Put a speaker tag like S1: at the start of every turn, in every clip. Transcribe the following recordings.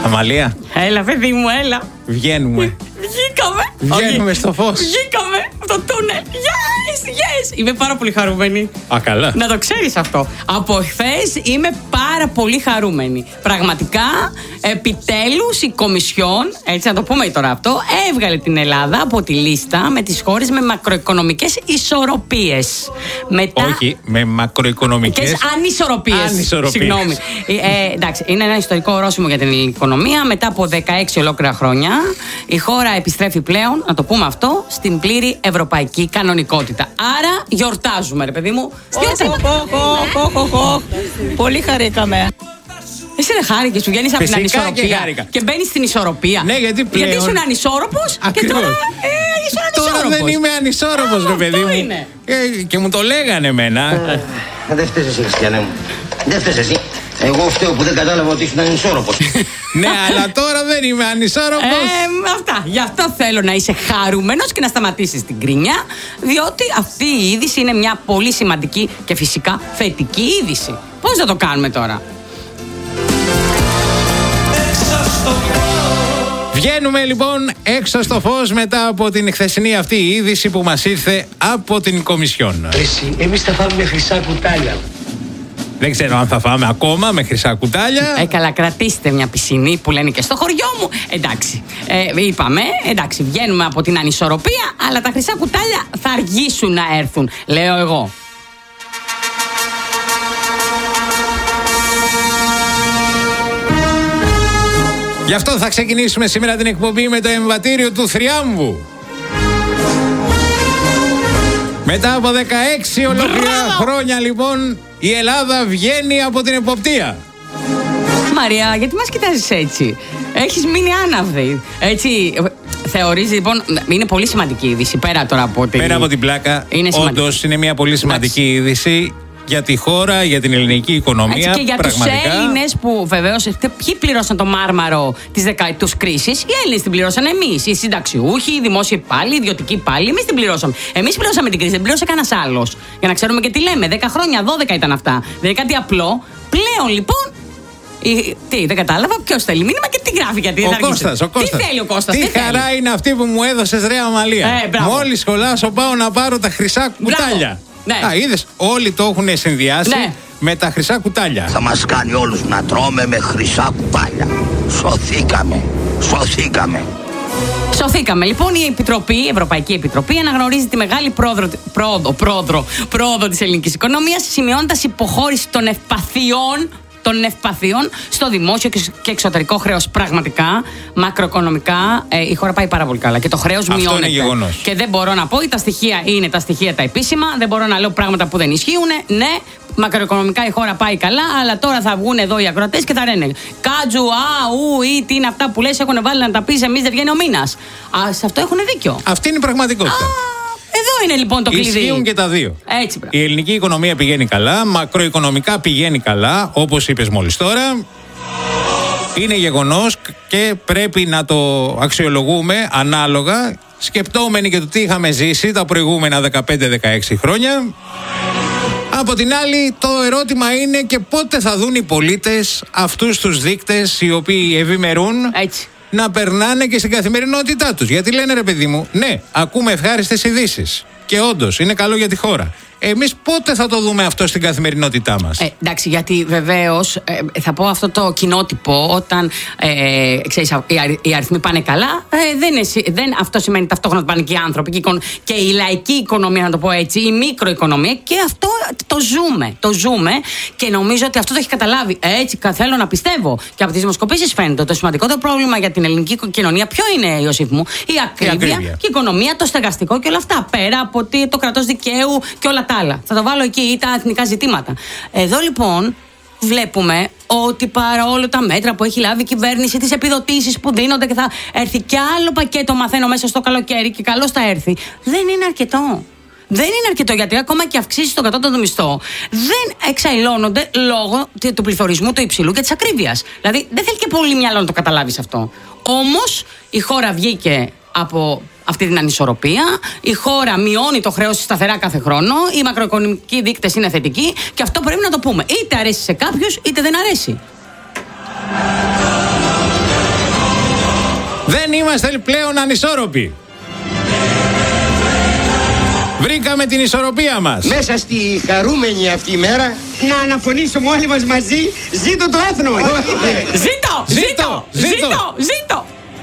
S1: Αμαλία.
S2: Έλα, παιδί μου, έλα.
S1: Βγαίνουμε. Βγαίνουμε στο φως.
S2: Βγήκαμε από το τούνελ. Yes. Είμαι πάρα πολύ χαρούμενη.
S1: Α, καλά.
S2: Να το ξέρεις αυτό. Από χθες είμαι πάρα πολύ χαρούμενη. Πραγματικά, επιτέλους η Κομισιόν, έτσι να το πούμε τώρα αυτό, έβγαλε την Ελλάδα από τη λίστα με τις χώρες με μακροοικονομικές ισορροπίες. Μετά...
S1: Όχι, με μακροοικονομικές
S2: ανισορροπίες. Συγγνώμη. Εντάξει, είναι ένα ιστορικό ορόσημο για την ελληνική οικονομία. Μετά από 16 ολόκληρα χρόνια, η χώρα επιστρέφει πλέον, να το πούμε αυτό, στην πλήρη ευρωπαϊκή κανονικότητα. Άρα γιορτάζουμε, ρε παιδί μου.
S3: Πολύ χαρήκαμε.
S2: Εσύ δεν χάρηκες, σου βγαίνεις από την ανισορροπία και μπαίνεις στην ισορροπία.
S1: Ναι, γιατί πλέον...
S2: Γιατί ήσουν ανισόρροπος και τώρα ήσουν ανισόρροπος.
S1: Τώρα δεν είμαι ανισόρροπος, ρε παιδί μου. Και μου το λέγανε εμένα.
S4: Δεν φταίς εσύ, Χριστιανέ μου. Δεν φταίς εσύ. Εγώ φταίω που δεν κατάλαβα ότι ήσουν ανισόρροπος.
S1: Ναι, αλλά τώρα δεν είμαι ανισόρροπος.
S2: Αυτά. Γι' αυτό θέλω να είσαι χαρούμενος και να σταματήσεις την κρίνια, διότι αυτή η είδηση είναι μια πολύ σημαντική και φυσικά θετική είδηση. Πώς θα το κάνουμε τώρα?
S1: Βγαίνουμε λοιπόν έξω στο φως μετά από την χθεσινή αυτή είδηση που μας ήρθε από την Κομισιόν.
S5: Εσύ, εμείς θα φάμε χρυσά κουτάλια.
S1: Δεν ξέρω αν θα φάμε ακόμα με χρυσά κουτάλια.
S2: Καλά, κρατήστε μια πισινή που λένε και στο χωριό μου. Εντάξει, είπαμε, εντάξει, βγαίνουμε από την ανισορροπία, αλλά τα χρυσά κουτάλια θα αργήσουν να έρθουν, λέω εγώ.
S1: Γι' αυτό θα ξεκινήσουμε σήμερα την εκπομπή με το εμβατήριο του θριάμβου. Μετά από 16 ολόκληρα χρόνια λοιπόν η Ελλάδα βγαίνει από την εποπτεία.
S2: Μαρία, γιατί μας κοιτάζεις έτσι? Έχεις μείνει άναυδη. Έτσι, θεωρείς λοιπόν, είναι πολύ σημαντική είδηση πέρα τώρα από την...
S1: Πέρα από την πλάκα, όντως είναι μια πολύ σημαντική είδηση για τη χώρα, για την ελληνική οικονομία.
S2: Έτσι, και για
S1: πραγματικά.
S2: Τους Έλληνες που βεβαίως, ποιοι πλήρωσαν το μάρμαρο της δεκαετούς κρίσης? Οι Έλληνες την πλήρωσαν εμείς. Οι συνταξιούχοι, οι δημόσιοι υπάλληλοι, οι ιδιωτικοί υπάλληλοι. Εμείς την πληρώσαμε. Εμείς πληρώσαμε την κρίση, δεν πλήρωσε κανένας άλλος. Για να ξέρουμε και τι λέμε. 10 χρόνια, 12 ήταν αυτά. Δεν είναι κάτι απλό. Πλέον λοιπόν. Τι, δεν κατάλαβα. Ποιος θέλει μήνυμα και τι γράφει? Γιατί
S1: ο Κώστας.
S2: Τι θέλει ο Κώστας?
S1: Τι χαρά θέλει? Είναι αυτή που μου έδωσες, ρε Αμαλία. Μόλις σχολάσω πάω να πάρω τα χρυσά κουτάλια.
S2: Ναι.
S1: Είδες, όλοι το έχουν συνδυάσει με τα χρυσά κουτάλια.
S4: Θα μας κάνει όλους να τρώμε με χρυσά κουτάλια.
S2: Σωθήκαμε. Λοιπόν, η Ευρωπαϊκή Επιτροπή αναγνωρίζει τη μεγάλη πρόοδο της ελληνικής οικονομίας, σημειώνοντας υποχώρηση των ευπαθειών στο δημόσιο και εξωτερικό χρέος. Πραγματικά, μακροοικονομικά, η χώρα πάει πάρα πολύ καλά και το χρέος μειώνεται.
S1: Αυτό είναι γεγονός.
S2: Και δεν μπορώ να πω, τα στοιχεία είναι τα στοιχεία τα επίσημα, δεν μπορώ να λέω πράγματα που δεν ισχύουν. Ναι, μακροοικονομικά η χώρα πάει καλά, αλλά τώρα θα βγουν εδώ οι ακροατές και θα λένε Κάτζου, ή τι είναι αυτά που λες, έχουν βάλει να τα πεις, εμείς δεν βγαίνει ο μήνας. Σε αυτό έχουν δίκιο.
S1: Αυτή είναι η πραγματικότητα.
S2: Εδώ είναι λοιπόν το κλειδί.
S1: Ισχύουν και τα δύο.
S2: Έτσι,
S1: η ελληνική οικονομία πηγαίνει καλά, μακροοικονομικά πηγαίνει καλά, όπως είπες μόλις τώρα. Είναι γεγονός και πρέπει να το αξιολογούμε ανάλογα, σκεπτόμενοι και το τι είχαμε ζήσει τα προηγούμενα 15-16 χρόνια. Από την άλλη, το ερώτημα είναι και πότε θα δουν οι πολίτες αυτούς τους δείκτες οι οποίοι ευημερούν να περνάνε και στην καθημερινότητά τους. Γιατί λένε, ρε παιδί μου, ναι, ακούμε ευχάριστες ειδήσεις και όντως είναι καλό για τη χώρα. Εμείς πότε θα το δούμε αυτό στην καθημερινότητά μας?
S2: Εντάξει, γιατί βεβαίως θα πω αυτό το κοινότυπο, όταν ξέρεις, οι αριθμοί πάνε καλά, αυτό σημαίνει ταυτόχρονα ότι πάνε και οι άνθρωποι και η λαϊκή οικονομία, να το πω έτσι, η μικροοικονομία, και αυτό το ζούμε και νομίζω ότι αυτό το έχει καταλάβει. Έτσι θέλω να πιστεύω. Και από τις δημοσκοπήσεις φαίνεται το σημαντικότερο πρόβλημα για την ελληνική κοινωνία ποιο είναι, Ιωσήφ μου? Η ακρίβεια και η οικονομία, το στεγαστικό και όλα αυτά. Πέρα από το κρατός δικαίου και όλα τα άλλα. Θα το βάλω εκεί, ή τα εθνικά ζητήματα. Εδώ λοιπόν βλέπουμε ότι παρόλο τα μέτρα που έχει λάβει η κυβέρνηση, τις επιδοτήσεις που δίνονται και θα έρθει κι άλλο πακέτο, μαθαίνω, μέσα στο καλοκαίρι, και καλώς θα έρθει, δεν είναι αρκετό. Δεν είναι αρκετό, γιατί ακόμα και αυξήσεις στον κατώτατο μισθό δεν εξαϊλώνονται λόγω του πληθωρισμού του υψηλού και της ακρίβειας. Δηλαδή δεν θέλει και πολύ μυαλό να το καταλάβεις αυτό. Όμως η χώρα βγήκε από αυτή την ανισορροπία. Η χώρα μειώνει το χρέος σταθερά κάθε χρόνο. Οι μακροοικονομικοί δείκτες είναι θετικοί και αυτό πρέπει να το πούμε. Είτε αρέσει σε κάποιους, είτε δεν αρέσει.
S1: Δεν είμαστε πλέον ανισόρροποι. Βρήκαμε την ισορροπία μας.
S3: Μέσα στη χαρούμενη αυτή μέρα να αναφωνήσουμε όλοι μας μαζί. Ζήτω το έθνο!
S2: Ζήτω!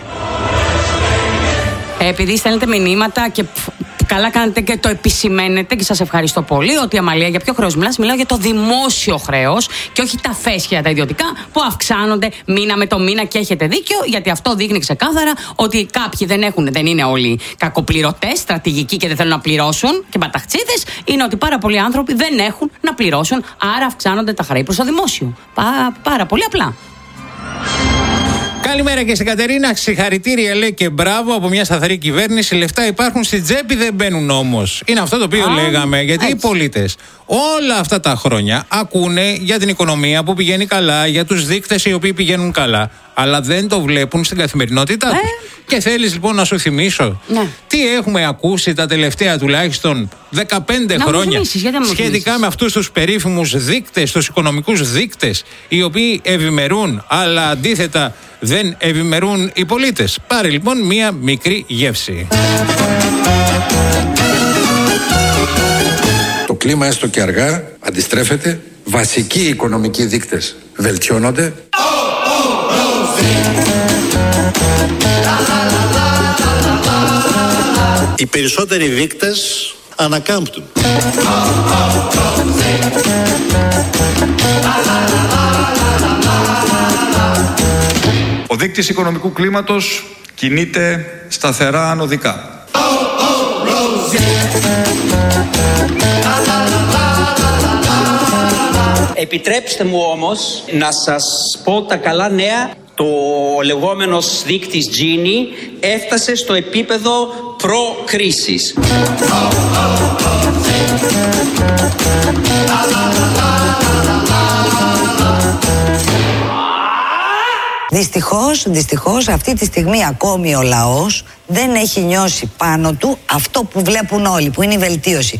S2: Επειδή στέλνετε μηνύματα και καλά κάνετε και το επισημαίνετε και σας ευχαριστώ πολύ ότι Αμαλία για ποιο χρέος μιλάς? Μιλάω για το δημόσιο χρέος και όχι τα φέσια τα ιδιωτικά που αυξάνονται μήνα με το μήνα και έχετε δίκιο γιατί αυτό δείχνει ξεκάθαρα ότι κάποιοι δεν είναι όλοι κακοπληρωτές, στρατηγικοί και δεν θέλουν να πληρώσουν και μπαταχτσίδες, είναι ότι πάρα πολλοί άνθρωποι δεν έχουν να πληρώσουν, άρα αυξάνονται τα χρέη προς το δημόσιο. Πάρα πολύ απλά.
S1: Καλημέρα και στην Κατερίνα. Συγχαρητήρια λέει και μπράβο από μια σταθερή κυβέρνηση. Λεφτά υπάρχουν στην τσέπη, δεν μπαίνουν όμως. Είναι αυτό το οποίο λέγαμε. Γιατί έτσι. Οι πολίτες όλα αυτά τα χρόνια ακούνε για την οικονομία που πηγαίνει καλά, για τους δείκτες οι οποίοι πηγαίνουν καλά. Αλλά δεν το βλέπουν στην καθημερινότητά τους. Και θέλεις λοιπόν να σου θυμίσω τι έχουμε ακούσει τα τελευταία τουλάχιστον 15 χρόνια σχετικά με αυτούς τους περίφημους δείκτες, τους οικονομικούς δείκτες, οι οποίοι ευημερούν, αλλά αντίθετα δεν ευημερούν οι πολίτες. Πάρε λοιπόν μία μικρή γεύση.
S6: Το κλίμα έστω και αργά αντιστρέφεται, βασικοί οικονομικοί δείκτες βελτιώνονται.
S7: Οι περισσότεροι δείκτες ανακάμπτουν.
S8: Ο δείκτης οικονομικού κλίματος κινείται σταθερά ανωδικά.
S9: Επιτρέψτε μου όμως να σας πω τα καλά νέα. Το λεγόμενος δείκτης Gini έφτασε στο επίπεδο προ-κρίσης.
S10: Δυστυχώς αυτή τη στιγμή ακόμη ο λαός δεν έχει νιώσει πάνω του αυτό που βλέπουν όλοι, που είναι η βελτίωση.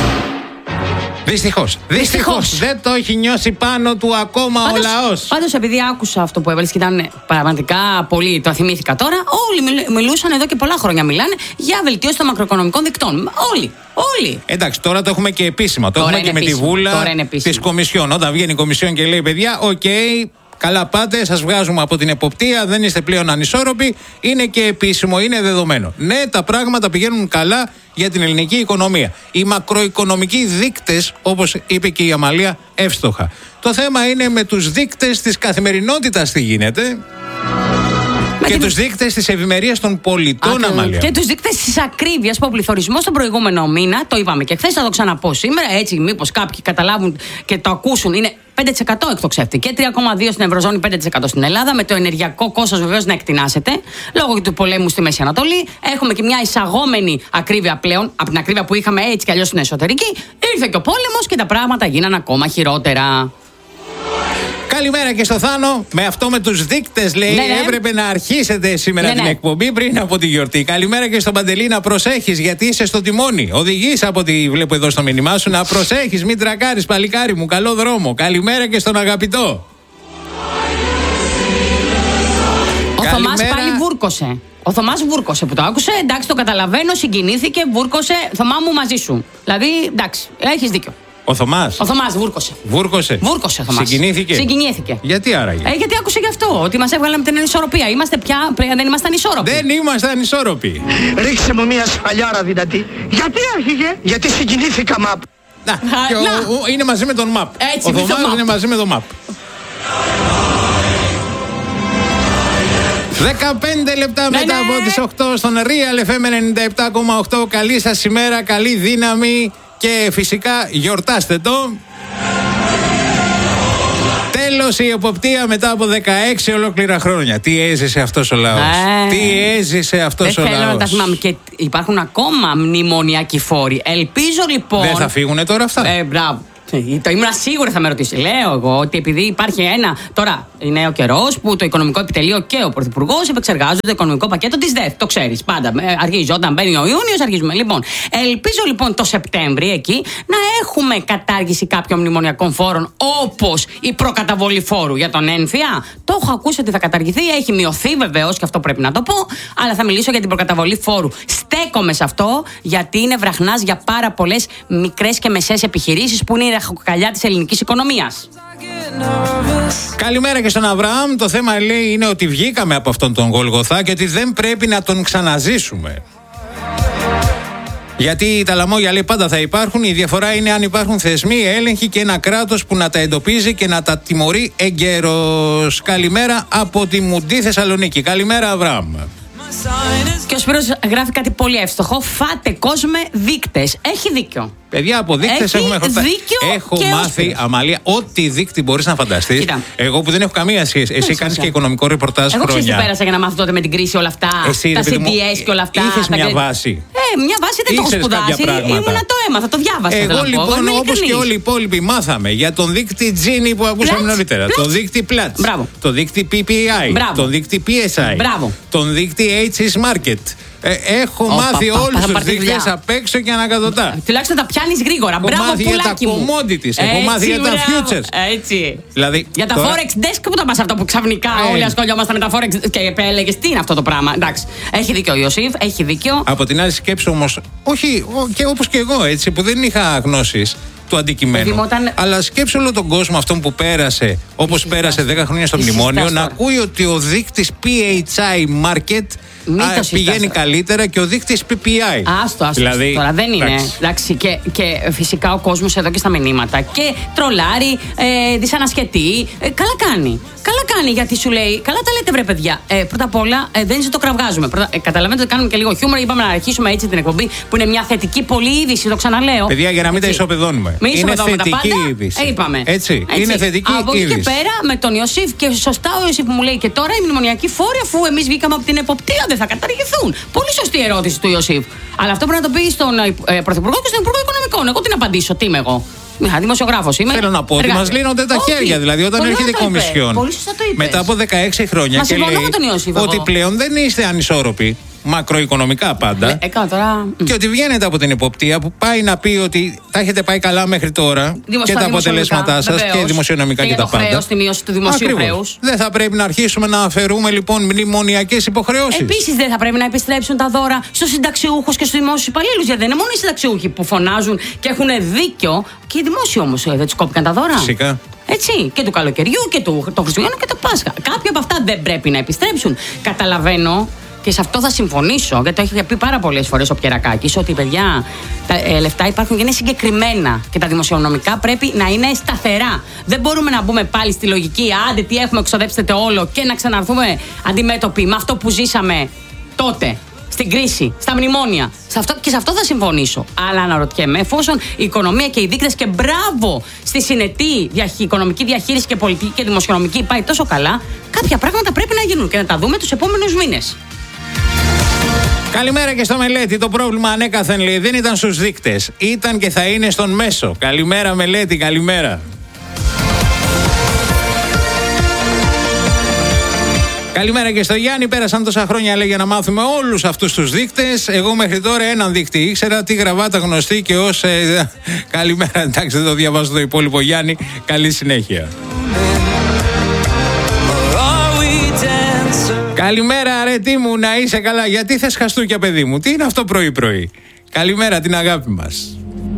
S1: Δυστυχώς. Δεν το έχει νιώσει πάνω του ακόμα ο λαός.
S2: Πάντως, επειδή άκουσα αυτό που έβαλες και ήταν πραγματικά πολύ, το θυμήθηκα τώρα, όλοι μιλούσαν εδώ και πολλά χρόνια μιλάνε για βελτίωση των μακροοικονομικών δικτών. Όλοι.
S1: Εντάξει, τώρα το έχουμε και επίσημα. Το έχουμε και με τη βούλα της Κομισιόν. Όταν βγαίνει η Κομισιόν και λέει, παιδιά, καλά πάτε, σας βγάζουμε από την εποπτεία, δεν είστε πλέον ανισόρροποι, είναι και επίσημο, είναι δεδομένο. Ναι, τα πράγματα πηγαίνουν καλά για την ελληνική οικονομία. Οι μακροοικονομικοί δείκτες, όπως είπε και η Αμαλία, εύστοχα. Το θέμα είναι με τους δείκτες της καθημερινότητας τι γίνεται. Και τους δείκτες της ευημερίας των πολιτών, Αμαλία.
S2: Και τους δείκτες της ακρίβειας που ο πληθωρισμός τον προηγούμενο μήνα, το είπαμε και χθες, θα το ξαναπώ σήμερα, έτσι μήπως κάποιοι καταλάβουν και το ακούσουν, είναι 5% εκτοξεύτηκε, 3,2% στην Ευρωζώνη, 5% στην Ελλάδα, με το ενεργειακό κόστος βεβαίως να εκτινάσεται, λόγω του πολέμου στη Μέση Ανατολή. Έχουμε και μια εισαγόμενη ακρίβεια πλέον, από την ακρίβεια που είχαμε έτσι κι αλλιώς στην εσωτερική. Ήρθε και ο πόλεμος και τα πράγματα γίνανε ακόμα χειρότερα.
S1: Καλημέρα και στο Θάνο. Με αυτό με τους δείκτες, λέει, έπρεπε να αρχίσετε σήμερα την εκπομπή πριν από τη γιορτή. Καλημέρα και στον Παντελή, να προσέχεις γιατί είσαι στο τιμόνι. Οδηγείς από ό,τι βλέπω εδώ στο μήνυμά σου. Να προσέχεις, μην τρακάρεις, παλικάρι μου. Καλό δρόμο. Καλημέρα και στον Αγαπητό.
S2: Ο Θωμάς πάλι βούρκωσε. Ο Θωμάς βούρκωσε που το άκουσε. Εντάξει, το καταλαβαίνω, συγκινήθηκε, βούρκωσε. Θωμά μου μαζί σου. Δηλαδή, εντάξει, έχεις δίκιο.
S1: Ο Θωμάς.
S2: Ο Θωμάς βούρκωσε.
S1: Βούρκωσε
S2: ο Θωμάς.
S1: Συγκινήθηκε. Γιατί άραγε?
S2: Γιατί άκουσε γι' αυτό, ότι μας έβγαλε με την ανισορροπία. Δεν ήμασταν ανισόρροποι.
S1: Δεν ήμασταν ανισόρροποι.
S3: Ρίξε μου μια σφαλιάρα δυνατή. Γιατί άρχιγε? Γιατί συγκινήθηκα, ΜΑΠ.
S1: Είναι μαζί με τον ΜΑΠ. Ο Θωμάς είναι μαζί με τον ΜΑΠ. 15 λεπτά μετά από τις 8 στον Real FM 97,8. Καλή σας ημέρα, καλή δύναμη. Και φυσικά γιορτάστε το. Τέλος η εποπτεία μετά από 16 ολόκληρα χρόνια. Τι έζησε αυτός ο λαός. Δεν
S2: θέλω να τα θυμάμαι. Και υπάρχουν ακόμα μνημονιακοί φόροι. Ελπίζω λοιπόν.
S1: Δεν θα φύγουνε τώρα αυτά.
S2: Μπράβο. Το ήμουν σίγουρη θα με ρωτήσει. Λέω εγώ ότι επειδή υπάρχει ένα. Τώρα, Είναι ο καιρός που το Οικονομικό Επιτελείο και ο Πρωθυπουργός επεξεργάζονται το οικονομικό πακέτο της ΔΕΘ. Το ξέρεις. Πάντα αρχίζει όταν μπαίνει ο Ιούνιος, αρχίζουμε. Λοιπόν, ελπίζω λοιπόν το Σεπτέμβρη εκεί να έχουμε κατάργηση κάποιων μνημονιακών φόρων, όπως η προκαταβολή φόρου για τον ένφια. Το έχω ακούσει ότι θα καταργηθεί. Έχει μειωθεί βεβαίως και αυτό πρέπει να το πω. Αλλά θα μιλήσω για την προκαταβολή φόρου. Στέκομαι σε αυτό, γιατί είναι βραχνάς για πάρα πολλές μικρές και μεσαίες επιχειρήσεις που είναι η ραχοκοκαλιά της ελληνικής οικονομίας.
S1: Καλημέρα και στον Αβραάμ. Το θέμα, λέει, είναι ότι βγήκαμε από αυτόν τον Γολγοθά και ότι δεν πρέπει να τον ξαναζήσουμε. Γιατί τα λαμόγια, λέει, πάντα θα υπάρχουν. Η διαφορά είναι αν υπάρχουν θεσμοί, έλεγχοι και ένα κράτος που να τα εντοπίζει και να τα τιμωρεί εγκαίρως. Καλημέρα από τη Μουντή, Θεσσαλονίκη. Καλημέρα, Αβραάμ.
S2: Και ο Σπύρος γράφει κάτι πολύ εύστοχο. Φάτε κόσμε δείκτες. Έχει δίκιο.
S1: Παιδιά, από δείκτες έχουμε χορτάσει. Έχω μάθει, Αμαλία, ό,τι δείκτη μπορείς να φανταστείς.
S2: Κοίτα.
S1: Εγώ που δεν έχω καμία σχέση. Εσύ κάνεις και οικονομικό ρεπορτάζ χρόνια.
S2: Εγώ ξέρω τι πέρασα για να μάθω τότε με την κρίση όλα αυτά.
S1: Εσύ,
S2: τα CDS και όλα αυτά.
S1: Είχες μια βάση.
S2: Μια βάση δεν το έχω σπουδάσει. Ήμουνα το έμαθα, το διάβασα.
S1: Εγώ λοιπόν, όπως και όλοι οι υπόλοιποι, μάθαμε για τον δείκτη Gini που ακούσαμε νωρίτερα. Το δείκτη Platts. Το δείκτη PPI. Το δείκτη PSI. Τον δείκτη HS Market. Έχω μάθει όλους τους δείκτες απ' έξω και ανακατοτά.
S2: Τουλάχιστον τα πιάνεις γρήγορα. Μπράβο, πουλάκι μου.
S1: Έχω μάθει για τα commodities, έχω μάθει για τα futures.
S2: Έτσι.
S1: Δηλαδή,
S2: για τα forex desk που το πας αυτό που ξαφνικά όλοι ασχολιόμασταν με τα forex και έλεγες τι είναι αυτό το πράγμα. Εντάξει, έχει δίκιο ο Ιωσήφ, έχει δίκιο.
S1: Από την άλλη σκέψη όμως, όχι και όπως και εγώ έτσι που δεν είχα γνώσεις του αντικειμένου. Αλλά σκέψου όλο τον κόσμο αυτόν που πέρασε, όπως πέρασε 10 χρόνια στο μνημόνιο, να ακούει ότι ο δείκτης PHI Market πηγαίνει καλύτερα και ο δείκτης PPI.
S2: Άστο δηλαδή, τώρα δεν είναι. Εντάξει, και φυσικά ο κόσμος εδώ και στα μηνύματα και τρολάρει, δυσανασχετεί. Καλά κάνει. Καλά κάνει, γιατί σου λέει, καλά τα λέτε βρε παιδιά. Πρώτα απ' όλα δεν το κραυγάζουμε. Καταλαβαίνετε ότι κάνουμε και λίγο χιούμορ. Είπαμε να αρχίσουμε έτσι την εκπομπή που είναι μια θετική πολύ είδηση, το ξαναλέω.
S1: Παιδιά, για να μην τα ισοπεδώνουμε. Είναι θετική είδηση.
S2: Είπαμε.
S1: Έτσι. Είναι θετική
S2: από
S1: είδηση.
S2: Από εκεί και πέρα με τον Ιωσήφ, και σωστά ο Ιωσήφ που μου λέει και τώρα οι μνημονιακοί φόροι, αφού εμείς βγήκαμε από την εποπτεία, δεν θα καταργηθούν. Πολύ σωστή ερώτηση του Ιωσήφ. Αλλά αυτό πρέπει να το πει στον Πρωθυπουργό και στον Υπουργό Οικονομικών. Εγώ τι να απαντήσω, τι είμαι εγώ. Δημοσιογράφος είμαι.
S1: Θέλω να πω ότι μας λύνονται τα χέρια. Δηλαδή, όταν έρχεται η Κομισιόν μετά από 16 χρόνια και λέει ότι πλέον δεν είστε ανισόρροποι, μακροοικονομικά πάντα, και ότι βγαίνετε από την εποπτεία που πάει να πει ότι τα έχετε πάει καλά μέχρι τώρα και τα αποτελέσματά σας και δημοσιονομικά και τα πάντα.
S2: Χρέος, τη μείωση του δημοσίου χρέους.
S1: Δεν θα πρέπει να αρχίσουμε να αφαιρούμε λοιπόν μνημονιακές υποχρεώσεις.
S2: Επίσης, δεν θα πρέπει να επιστρέψουν τα δώρα στους συνταξιούχους και στους δημόσιους υπαλλήλους. Γιατί δεν είναι μόνο οι συνταξιούχοι που φωνάζουν και έχουν δίκιο. Και οι δημόσιοι όμως δεν τους κόπηκαν τα δώρα.
S1: Φυσικά.
S2: Έτσι, και του καλοκαιριού και του Χριστουγέννου και το Πάσχα. Κάποια από αυτά δεν πρέπει να επιστρέψουν. Καταλαβαίνω. Και σε αυτό θα συμφωνήσω, γιατί το έχει πει πάρα πολλές φορές ο Πιερακάκης, ότι παιδιά, τα λεφτά υπάρχουν και είναι συγκεκριμένα και τα δημοσιονομικά πρέπει να είναι σταθερά. Δεν μπορούμε να μπούμε πάλι στη λογική, άντε τι έχουμε, εξοδέψτε το όλο και να ξαναρθούμε αντιμέτωποι με αυτό που ζήσαμε τότε. Στην κρίση, στα μνημόνια. Και σε αυτό θα συμφωνήσω. Αλλά αναρωτιέμαι, εφόσον η οικονομία και οι δείκτες και μπράβο στη συνετή οικονομική διαχείριση και πολιτική και δημοσιονομική πάει τόσο καλά, κάποια πράγματα πρέπει να γίνουν και να τα δούμε τους επόμενους μήνες.
S1: Καλημέρα και στο Μελέτη. Το πρόβλημα ανέκαθεν, λέει, δεν ήταν στους δείκτες. Ήταν και θα είναι στον μέσο. Καλημέρα Μελέτη, καλημέρα. Καλημέρα και στο Γιάννη. Πέρασαν τόσα χρόνια, λέει, για να μάθουμε όλους αυτούς τους δείκτες. Εγώ μέχρι τώρα έναν δείκτη ήξερα, τη γραβάτα γνωστή και ως. Καλημέρα, εντάξει, δεν το διαβάζω το υπόλοιπο, Γιάννη. Καλή συνέχεια. Καλημέρα, αρετή μου, να είσαι καλά. Γιατί θες χαστούκια, παιδί μου? Τι είναι αυτό πρωί-πρωί? Καλημέρα, την αγάπη μας.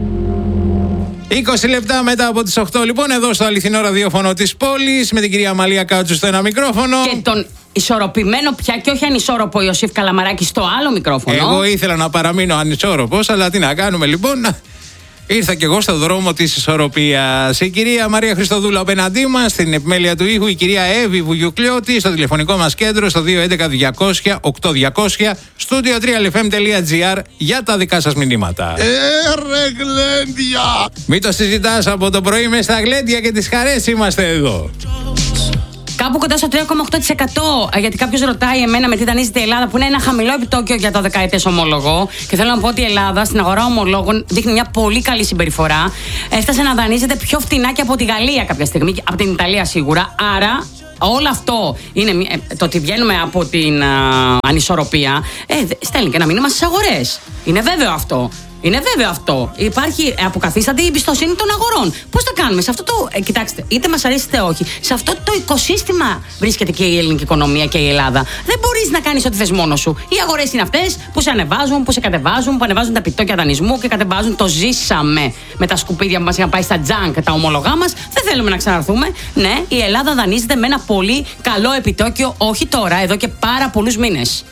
S1: 20 λεπτά μετά από τις 8, λοιπόν, εδώ στο αληθινό ραδιόφωνο της πόλης, με την κυρία Αμαλία Κάτσου στο ένα μικρόφωνο.
S2: Και τον ισορροπημένο πια και όχι ανισόρροπο Ιωσήφ Καλαμαράκη στο άλλο μικρόφωνο.
S1: Εγώ ήθελα να παραμείνω ανισόρροπος, αλλά τι να κάνουμε λοιπόν. Ήρθα και εγώ στον δρόμο της ισορροπίας. Η κυρία Μαρία Χριστοδούλου απέναντί μας, στην επιμέλεια του ήχου, η κυρία Εύη Βουγιουκλιώτη, στο τηλεφωνικό μας κέντρο, στο 211-200-8200, studio 3lfm.gr για τα δικά σας μηνύματα.
S11: Ρε γλέντια!
S1: Μην το συζητάς, από το πρωί μες στα γλέντια και τις χαρές είμαστε εδώ.
S2: Κάπου κοντά στο 3,8%. Γιατί κάποιος ρωτάει εμένα με τι δανείζεται η Ελλάδα, που είναι ένα χαμηλό επιτόκιο για το δεκαετές ομόλογο. Και θέλω να πω ότι η Ελλάδα στην αγορά ομολόγων δείχνει μια πολύ καλή συμπεριφορά. Έφτασε να δανείζεται πιο φτηνά και από τη Γαλλία κάποια στιγμή, από την Ιταλία σίγουρα. Άρα όλο αυτό είναι το ότι βγαίνουμε από την ανισορροπία, στέλνει και ένα μήνυμα στις αγορές. Είναι βέβαιο αυτό. Είναι βέβαιο αυτό. Υπάρχει, αποκαθίσταται η εμπιστοσύνη των αγορών. Πώς θα κάνουμε σε αυτό το. Κοιτάξτε, είτε μας αρέσει είτε όχι, σε αυτό το οικοσύστημα βρίσκεται και η ελληνική οικονομία και η Ελλάδα. Δεν μπορείς να κάνεις ό,τι θες μόνος σου. Οι αγορές είναι αυτές που σε ανεβάζουν, που σε κατεβάζουν, που ανεβάζουν τα επιτόκια δανεισμού και κατεβάζουν το ζήσαμε με τα σκουπίδια που μας είχαν πάει στα τζάνκ τα ομολογά μας. Δεν θέλουμε να ξαναρθούμε. Ναι, η Ελλάδα δανείζεται με ένα πολύ καλό επιτόκιο, όχι τώρα, εδώ και πάρα πολλούς μήνες.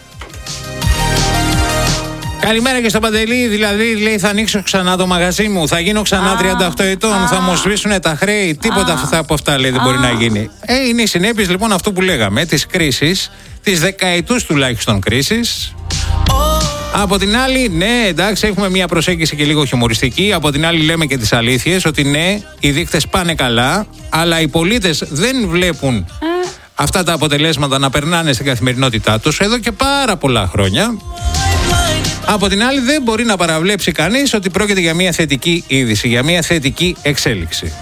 S1: Καλημέρα και στο Παντελή. Δηλαδή, λέει, θα ανοίξω ξανά το μαγαζί μου, θα γίνω ξανά 38 ετών, θα μου σβήσουν τα χρέη. Τίποτα από αυτά, λέει, δεν μπορεί να γίνει. Είναι οι συνέπειες λοιπόν αυτού που λέγαμε, της κρίσης, της δεκαετούς τουλάχιστον κρίσης. Από την άλλη, ναι, εντάξει, έχουμε μια προσέγγιση και λίγο χιουμοριστική. Από την άλλη, λέμε και τις αλήθειες, ότι ναι, οι δείκτες πάνε καλά, αλλά οι πολίτες δεν βλέπουν αυτά τα αποτελέσματα να περνάνε στην καθημερινότητά τους εδώ και πάρα πολλά χρόνια. Από την άλλη, δεν μπορεί να παραβλέψει κανείς ότι πρόκειται για μια θετική είδηση, για μια θετική εξέλιξη.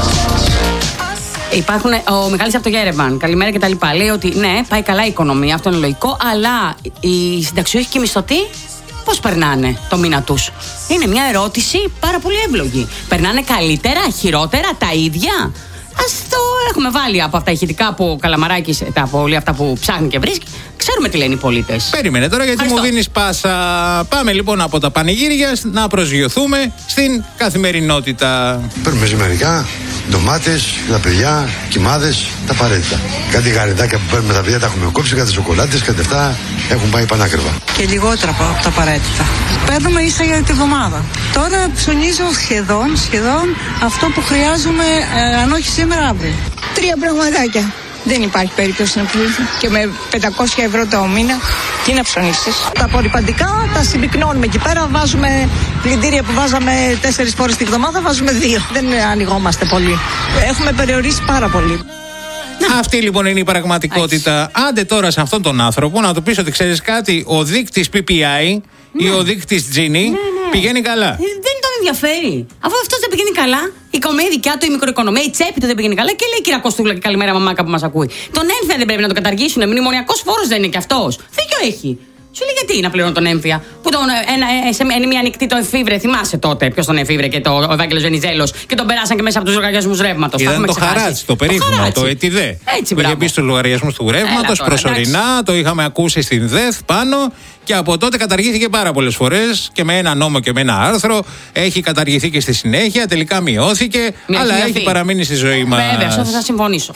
S2: Υπάρχουν, ο Μιχάλης από το Γέρεβαν, καλημέρα και τα λοιπά, λέει ότι ναι, πάει καλά η οικονομία, αυτό είναι λογικό, αλλά οι συνταξιούχοι και οι μισθωτοί πώς περνάνε το μήνα τους? Είναι μια ερώτηση πάρα πολύ εύλογη. Περνάνε καλύτερα, χειρότερα, τα ίδια? Ας το έχουμε βάλει από αυτά ηχητικά που ο Καλαμαράκης, από όλα αυτά που ψάχνει και βρίσκει. Ξέρουμε τι λένε οι πολίτες.
S1: Περίμενε τώρα, γιατί μου δίνεις πάσα. Πάμε λοιπόν από τα πανηγύρια να προσγειωθούμε στην καθημερινότητα.
S12: Παίρνουμε ζυμερικά, ντομάτες, τα παιδιά, κιμάδες, τα απαραίτητα. Κάτι γαριδάκια που παίρνουμε τα παιδιά τα έχουμε κόψει, κάτι σοκολάτες, κάτι αυτά έχουν πάει πανάκριβα.
S13: Και λιγότερα από τα απαραίτητα. Παίρνουμε ίσα για τη βδομάδα. Τώρα ψωνίζω σχεδόν αυτό που χρειάζομαι, αν όχι σήμερα, αύριο.
S14: 3 πραγματάκια. Δεν υπάρχει περίπτωση να ψωνίσω. Και με 500 ευρώ το μήνα, τι να ψωνίσεις?
S13: Τα απορριπαντικά τα συμπυκνώνουμε εκεί πέρα. Βάζουμε πλυντήρια που βάζαμε 4 φορές τη βδομάδα, βάζουμε 2. Δεν ανοιγόμαστε πολύ. Έχουμε περιορίσει πάρα πολύ.
S1: Αυτή λοιπόν είναι η πραγματικότητα. Άντε τώρα σε αυτόν τον άνθρωπο να του πεις ότι ξέρεις κάτι, ο δείκτης PPI ή ο δείκτης Gini πηγαίνει καλά.
S2: Δεν τον ενδιαφέρει. Αφού αυτός δεν πηγαίνει καλά, η οικονομία δικιά του, η μικροοικονομία, η τσέπη του δεν πηγαίνει καλά και λέει κυρία Κωστούλα και καλημέρα μαμάκα που μας ακούει. Τον έμφυα δεν πρέπει να το καταργήσουν. Μνημονιακός φόρος δεν είναι κι αυτός. Δίκιο έχει. Σου λέει γιατί να πληρώνω τον έμφυα. Που σε μια ανοιχτή το εφήβρε, θυμάσαι τότε ποιος τον εφήβρε και ο Ευάγγελος Βενιζέλος και τον περάσαν και μέσα από τους λογαριασμούς ρεύματος.
S1: Ήταν το χαράτσι, το περίφημο, το ΕΤΙΔΕ. Που είχε μπει στους λογαριασμούς του ρεύματος προσωρινά, το είχαμε ακούσει στην ΔΕΘ πάνω και από τότε καταργήθηκε πάρα πολλές φορές και με ένα νόμο και με ένα άρθρο. Έχει καταργηθεί και στη συνέχεια, τελικά μειώθηκε, αλλά έχει παραμείνει στη ζωή μας.
S2: Βέβαια, αυτό θα συμφωνήσω.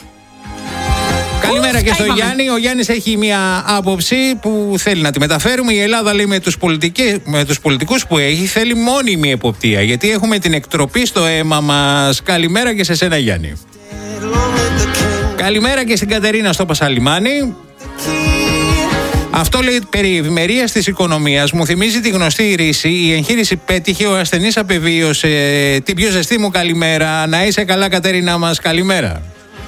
S1: Καλημέρα και στον Γιάννη. Ο Γιάννης έχει μια άποψη που θέλει να τη μεταφέρουμε. Η Ελλάδα, λέει, με τους πολιτικούς που έχει, θέλει μόνιμη εποπτεία. Γιατί έχουμε την εκτροπή στο αίμα μας. Καλημέρα και σε σένα, Γιάννη. Καλημέρα και στην Κατερίνα στο Πασαλιμάνι. Αυτό, λέει, περί ευημερίας της οικονομίας μου θυμίζει τη γνωστή ρίση. Η εγχείρηση πέτυχε, ο ασθενής απεβίωσε. Την πιο ζεστή μου καλημέρα. Να είσαι καλά, Κατερίνα μας. Καλημέρα.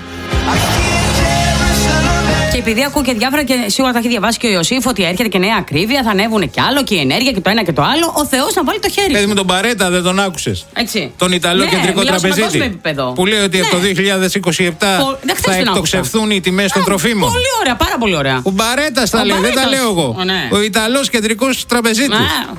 S2: Και επειδή ακούω και διάφορα και σίγουρα τα έχει διαβάσει και ο Ιωσήφ ότι έρχεται και νέα ακρίβεια, θα ανέβουν και άλλο και η ενέργεια και το ένα και το άλλο. Ο Θεός να βάλει το χέρι.
S1: Παιδί μου, τον Παρέτα δεν τον άκουσες?
S2: Έτσι.
S1: Τον Ιταλό κεντρικό τραπεζίτη. Που λέει ότι από το 2027 θα εκτοξευθούν οι τιμές των τροφίμων.
S2: Πολύ ωραία, πάρα πολύ ωραία.
S1: Ο Παρέτας τα λέει, δεν τα λέω εγώ. Ο Ιταλός κεντρικός τραπεζίτης.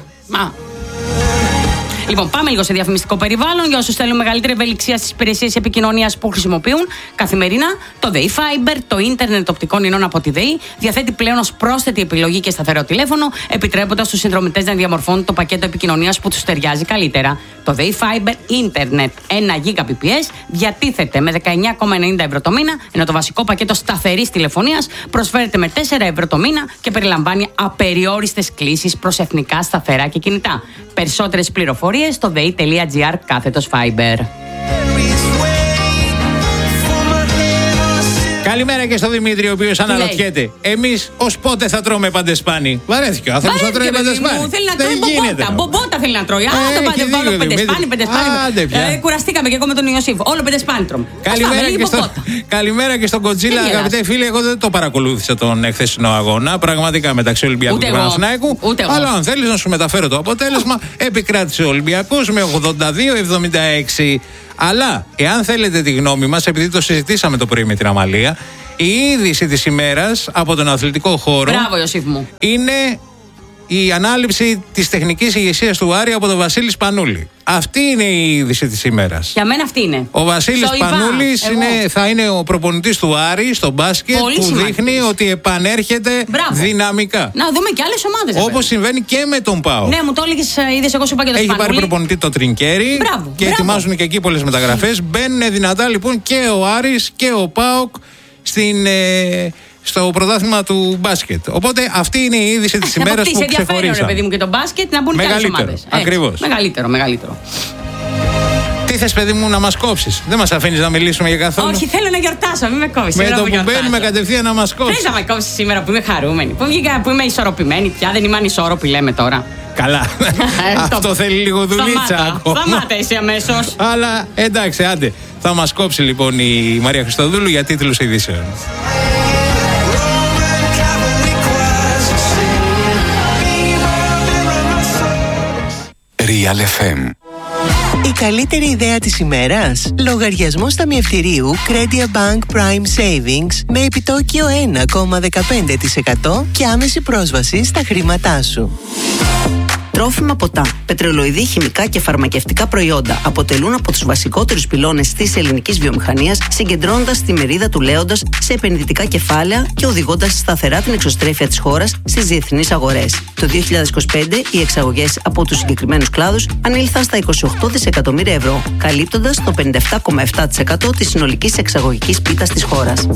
S2: Λοιπόν, πάμε λίγο σε διαφημιστικό περιβάλλον για όσους θέλουν μεγαλύτερη ευελιξία στις υπηρεσίες επικοινωνίας που χρησιμοποιούν καθημερινά. Το ΔΕΗ Fiber, το ίντερνετ οπτικών ινών από τη ΔΕΗ, διαθέτει πλέον ως πρόσθετη επιλογή και σταθερό τηλέφωνο, επιτρέποντας στους συνδρομητές να διαμορφώνουν το πακέτο επικοινωνίας που τους ταιριάζει καλύτερα. Το ΔΕΗ Fiber ίντερνετ 1 Gbps διατίθεται με 19,90 ευρώ το μήνα, ενώ το βασικό πακέτο σταθερής τηλεφωνίας προσφέρεται με 4 ευρώ το μήνα και περιλαμβάνει απεριόριστες κλήσεις προς εθνικά σταθερά και κινητά. Περισσότερες πληροφορίες στο dei.gr/fiber.
S1: Καλημέρα και στον Δημήτρη, ο οποίος αναρωτιέται. Εμείς ως πότε θα τρώμε παντεσπάνι? Βαρέθηκε ο άνθρωπος να τρώει παντεσπάνι.
S2: Θέλει να τρώει μπομπότα, θέλει να τρώει. Παντεσπάνι. Κουραστήκαμε και εγώ με τον Ιωσήφ. Όλο παντεσπάνι τρώμε.
S1: Καλημέρα και στον Κοντζίλα, αγαπητέ φίλε. Εγώ δεν το παρακολούθησα τον χθεσινό αγώνα. Πραγματικά μεταξύ Ολυμπιακού και Παναθηναϊκού. Αλλά αν θέλεις να σου μεταφέρω το αποτέλεσμα, επικράτησε ο Ολυμπιακός με 82-76. Αλλά, εάν θέλετε τη γνώμη μας, επειδή το συζητήσαμε το πρωί με την Αμαλία, Η είδηση της ημέρας από τον αθλητικό χώρο.
S2: Μπράβο, Ιωσήφ μου.
S1: Είναι η ανάληψη της τεχνικής ηγεσίας του Άρη από τον Βασίλη Σπανούλη. Αυτή είναι η είδηση της ημέρας.
S2: Για μένα αυτή είναι.
S1: Ο Βασίλης Σπανούλης θα είναι ο προπονητής του Άρη στο μπάσκετ. Πολύ που σημαντικός. Δείχνει ότι επανέρχεται δυναμικά.
S2: Να δούμε και άλλες ομάδες.
S1: Όπως συμβαίνει και με τον ΠΑΟΚ.
S2: Ναι, μου το έλεγες, είδες, εγώ σου είπα και το Σπανούλη.
S1: Έχει πάρει προπονητή το Τρινκέρι. Και ετοιμάζουν και εκεί πολλές μεταγραφές. Μπαίνουν δυνατά λοιπόν και ο Άρης και ο ΠΑΟΚ στο πρωτάθλημα του μπάσκετ. Οπότε αυτή είναι η είδηση της ημέρας που ξεχωρίσαμε.
S2: Ρε παιδί μου, και το μπάσκετ να μπουν και άλλες ομάδες.
S1: Ακριβώς.
S2: Μεγαλύτερο.
S1: Τι θες, παιδί μου, να μας κόψεις? Δεν μας αφήνεις να μιλήσουμε για καθόλου.
S2: Όχι, θέλω να γιορτάσω, μην με κόψεις.
S1: Με το που μπαίνουμε κατευθείαν να μας κόψεις.
S2: Θες να με κόψεις σήμερα που είμαι χαρούμενη, που είμαι ισορροπημένη πια? Δεν είμαι ανισόρροπη, λέμε τώρα.
S1: Καλά. Αυτό θέλει λίγο δουλίτσα ακόμα.
S2: Σταμάτα εσύ αμέσως.
S1: Αλλά εντάξει, άντε. Θα μας κόψει λοιπόν η Μαρία Χριστοδούλου για τίτλους ειδήσεων.
S15: Real FM. Η καλύτερη ιδέα της ημέρας? Λογαριασμός ταμιευτηρίου Credia Bank Prime Savings με επιτόκιο 1,15% και άμεση πρόσβαση στα χρήματά σου.
S16: Τρόφιμα, ποτά, πετρελοειδή, χημικά και φαρμακευτικά προϊόντα αποτελούν από τους βασικότερους πυλώνες της ελληνικής βιομηχανίας, συγκεντρώνοντας τη μερίδα του λέοντος σε επενδυτικά κεφάλαια και οδηγώντας σταθερά την εξωστρέφεια της χώρας στις διεθνείς αγορές. Το 2025 οι εξαγωγές από τους συγκεκριμένους κλάδους ανήλθαν στα 28 δισεκατομμύρια ευρώ, καλύπτοντας το 57,7% της συνολικής εξαγωγικής πίτας της χώρας.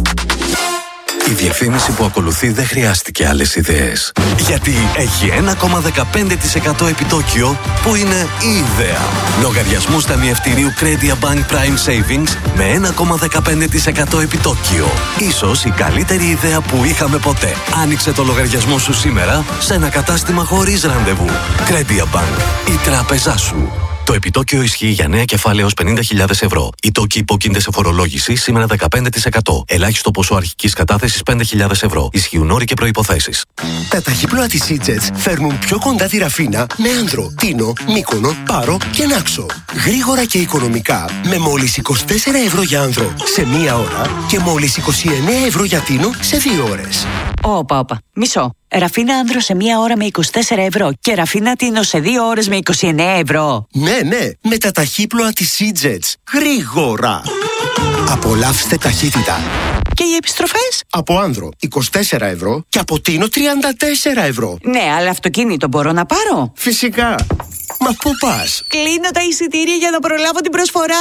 S17: Η διαφήμιση που ακολουθεί δεν χρειάστηκε άλλες ιδέες. Γιατί έχει 1,15% επιτόκιο που είναι η ιδέα. Λογαριασμούς ταμιευτηρίου Credia Bank Prime Savings με 1,15% επιτόκιο. Ίσως η καλύτερη ιδέα που είχαμε ποτέ. Άνοιξε το λογαριασμό σου σήμερα σε ένα κατάστημα χωρίς ραντεβού. Credia Bank, η τράπεζά σου. Το επιτόκιο ισχύει για νέα κεφάλαια έως 50.000 ευρώ. Οι τόκοι υπόκεινται σε φορολόγηση σήμερα 15%. Ελάχιστο ποσό αρχικής κατάθεσης 5.000 ευρώ. Ισχύουν όροι και προϋποθέσεις.
S18: Τα ταχύπλοα της Seajets φέρνουν πιο κοντά τη Ραφίνα με Άνδρο, Τίνο, Μύκονο, Πάρο και Νάξο. Γρήγορα και οικονομικά με μόλις 24 ευρώ για Άνδρο σε μία ώρα και μόλις 29 ευρώ για Τίνο σε 2 ώρες.
S19: Όπα. Μισό. Ραφίνα Άνδρο σε μία ώρα με 24 ευρώ και Ραφίνα Τίνο σε 2 ώρες με 29 ευρώ.
S18: Ναι, με τα ταχύπλοα της Seajets. Γρήγορα. Απολαύστε ταχύτητα.
S19: Και οι επιστροφές?
S18: Από Άνδρο 24 ευρώ και από Τίνο 34 ευρώ.
S19: Ναι, αλλά αυτοκίνητο μπορώ να πάρω?
S18: Φυσικά. Μα πού πας?
S19: Κλείνω τα εισιτήρια για να προλάβω την προσφορά.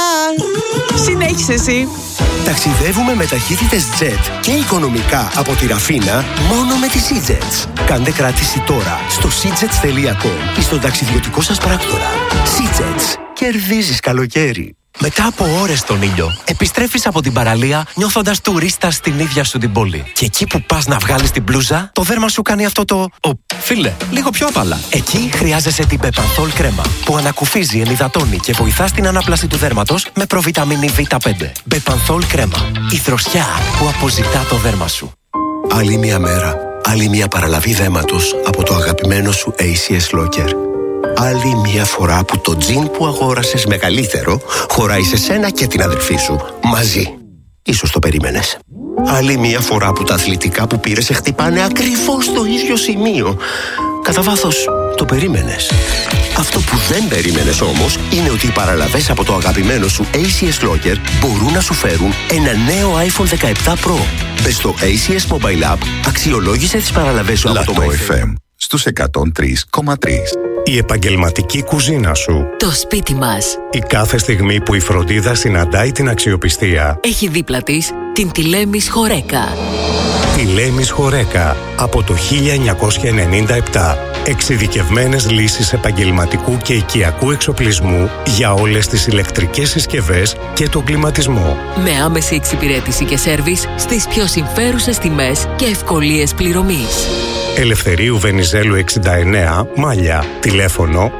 S19: Συνέχισε εσύ.
S18: Ταξιδεύουμε με ταχύτητες jet και οικονομικά από τη Ραφίνα μόνο με τη Seajets. Κάντε κράτηση τώρα στο seajets.com ή στον ταξιδιωτικό σας πράκτορα. Seajets. Κερδίζεις καλοκαίρι.
S20: Μετά από ώρες στον ήλιο, επιστρέφεις από την παραλία νιώθοντας τουρίστας στην ίδια σου την πόλη. Και εκεί που πας να βγάλεις την μπλούζα, το δέρμα σου κάνει αυτό το... Φίλε, λίγο πιο απαλά. Εκεί χρειάζεσαι την Bepanthol κρέμα, που ανακουφίζει, ενυδατώνει και βοηθά στην ανάπλαση του δέρματος με προβιταμίνη Β5. Bepanthol κρέμα. Η δροσιά που αποζητά το δέρμα σου.
S18: Άλλη μια μέρα, άλλη μια παραλαβή δέματος από το αγαπημένο σου ACS Locker. Άλλη μια φορά που το τζιν που αγόρασες μεγαλύτερο χωράει σε σένα και την αδελφή σου μαζί. Ίσως το περίμενες. Άλλη μια φορά που τα αθλητικά που πήρες σε χτυπάνε ακριβώς στο ίδιο σημείο. Κατά βάθος το περίμενες. Αυτό που δεν περίμενες όμως είναι ότι οι παραλαβές από το αγαπημένο σου ACS Locker μπορούν να σου φέρουν ένα νέο iPhone 17 Pro. Μπες στο ACS Mobile App, αξιολόγησε τις παραλαβές σου από το
S21: FM στους 103,3.
S22: Η επαγγελματική κουζίνα σου.
S23: Το σπίτι μας.
S22: Η κάθε στιγμή που η φροντίδα συναντάει την αξιοπιστία.
S23: Έχει δίπλα της την Τηλέμης Χορέκα.
S22: Τηλέμης Χορέκα. Από το 1997. Εξειδικευμένες λύσεις επαγγελματικού και οικιακού εξοπλισμού για όλες τις ηλεκτρικές συσκευές και τον κλιματισμό.
S23: Με άμεση εξυπηρέτηση και σέρβις στις πιο συμφέρουσες τιμές και ευκολίες πληρωμής.
S22: Ελευθερίου Βενιζέλου 69, Μάλια. Τηλέφωνο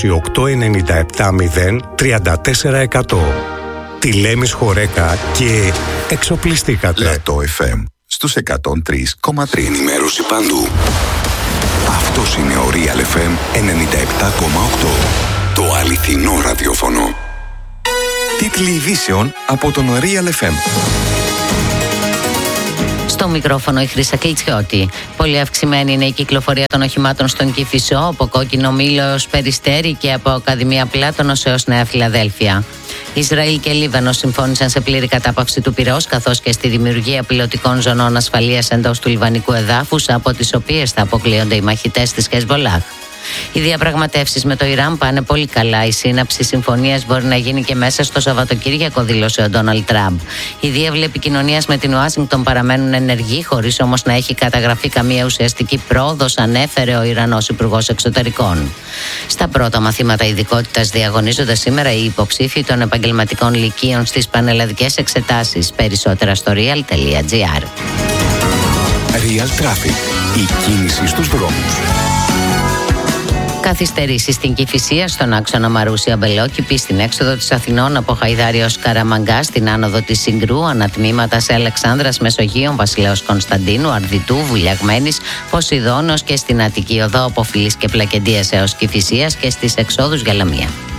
S22: 28970 34%. Τηλέμης Χορέκα και εξοπλιστήκατε.
S21: Λατό FM στους 103,3.
S17: Ενημέρωση παντού. Αυτός είναι ο Real FM 97,8. Το αληθινό ραδιόφωνο.
S15: Τίτλοι ειδήσεων από τον Real FM.
S4: Στο μικρόφωνο η Χρύσα Κλιτσιώτη. Πολύ αυξημένη είναι η κυκλοφορία των οχημάτων στον Κηφισό, από Κόκκινο Μήλο έως Περιστέρι και από Ακαδημία Πλάτωνος έως Νέα Φιλαδέλφια. Ισραήλ και Λίβανο συμφώνησαν σε πλήρη κατάπαυση του πυρός, καθώς και στη δημιουργία πιλωτικών ζωνών ασφαλείας εντός του λιβανικού εδάφους, από τις οποίες θα αποκλείονται οι μαχητές της Χεσβολάχ. Οι διαπραγματεύσεις με το Ιράν πάνε πολύ καλά. Η σύναψη συμφωνίας μπορεί να γίνει και μέσα στο Σαββατοκύριακο, δήλωσε ο Ντόναλντ Τραμπ. Οι διάβλοι επικοινωνίας με την Ουάσιγκτον παραμένουν ενεργοί, χωρίς όμως να έχει καταγραφεί καμία ουσιαστική πρόοδος, ανέφερε ο Ιρανός Υπουργός Εξωτερικών. Στα πρώτα μαθήματα ειδικότητας διαγωνίζονται σήμερα οι υποψήφοι των επαγγελματικών λυκείων στις πανελλαδικές εξετάσεις. Περισσότερα στο real.gr.
S17: Real Traffic. Η κίνηση στους δρόμους.
S4: Καθυστερήσεις στην Κηφισία, στον άξονα Μαρούσια Μπελόκηπη, στην έξοδο της Αθηνών από Χαϊδάρη ως Καραμαγκά, στην άνοδο της Συγκρού, ανατμήματα σε Αλεξάνδρας Μεσογείων, Βασιλέως Κωνσταντίνου, Αρδιτού, Βουλιαγμένης, Ποσειδώνος και στην Αττική Οδό από Φυλής και Πλακεντίας έως Κηφισίας και στις εξόδους για Λαμία.